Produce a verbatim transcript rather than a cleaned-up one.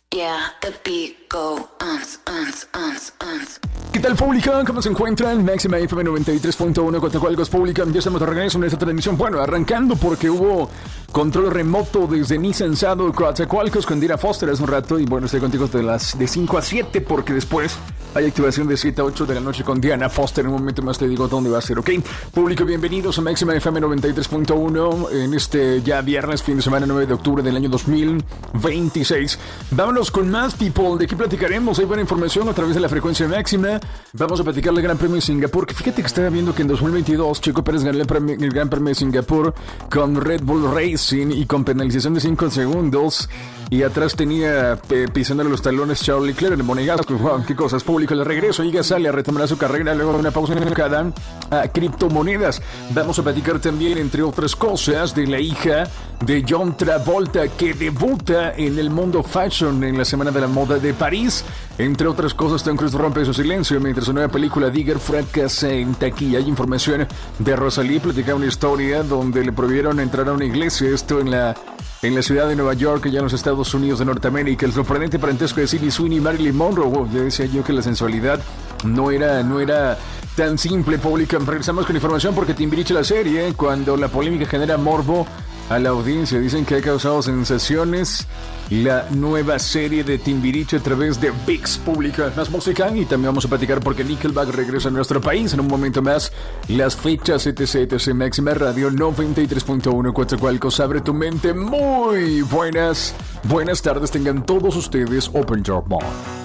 Yeah, the beat go uns, uns, uns, uns. ¿Qué tal, pública? ¿Cómo se encuentran? Máxima F M noventa y tres punto uno, Coatzacoalcos, pública. Ya estamos de regreso en esta transmisión. Bueno, arrancando porque hubo control remoto desde Nissan Sado, Coatzacoalcos, con Dina Foster hace un rato. Y bueno, estoy contigo de las de cinco a siete porque después hay activación de siete a ocho de la noche con Diana Foster. En un momento más te digo dónde va a ser, ¿ok? Público, bienvenidos a Máxima F M noventa y tres punto uno en este ya viernes, fin de semana nueve de octubre del año dos mil veintiséis. Vámonos con más, people. ¿De qué platicaremos? Hay buena información a través de la frecuencia máxima. Vamos a platicar del Gran Premio de Singapur, que fíjate que estaba viendo que en dos mil veintidós Checo Pérez ganó el, premio, el Gran Premio de Singapur con Red Bull Racing y con penalización de cinco segundos. Y atrás tenía eh, pisándole los talones Charles Leclerc, el monegasco. Wow, qué cosas. Público, el regreso. Y sale a retomar su carrera luego de una pausa enfocada a criptomonedas. Vamos a platicar también, entre otras cosas, de la hija de John Travolta, que debuta en el mundo fashion en la Semana de la Moda de París. Entre otras cosas, Tom Cruise rompe su silencio mientras su nueva película Digger fracasa en taquilla. Hay información de Rosalía, platicaba una historia donde le prohibieron entrar a una iglesia, esto en la en la ciudad de Nueva York, allá en los Estados Unidos de Norteamérica. El sorprendente parentesco de Sydney Sweeney y Marilyn Monroe. Wow, ya decía yo que la sensualidad no era, no era tan simple, pública. Regresamos con información porque Timbiriche, la serie, cuando la polémica genera morbo a la audiencia. Dicen que ha causado sensaciones la nueva serie de Timbiriche a través de V I X, pública. Más música y también vamos a platicar porque Nickelback regresa a nuestro país. En un momento más, las fechas, etc, etc. Máxima Radio noventa y tres punto uno, Coatzacoalcos, abre tu mente. Muy buenas, buenas tardes tengan todos ustedes. Open your mind.